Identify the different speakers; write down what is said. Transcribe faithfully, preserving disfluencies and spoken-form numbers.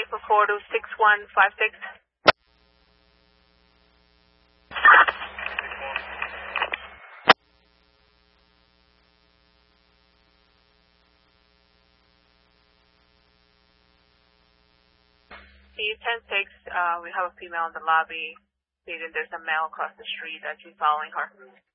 Speaker 1: for four two six one five six. C ten six, uh, we have a female in the lobby. Stating there's a male across the street that she's following her.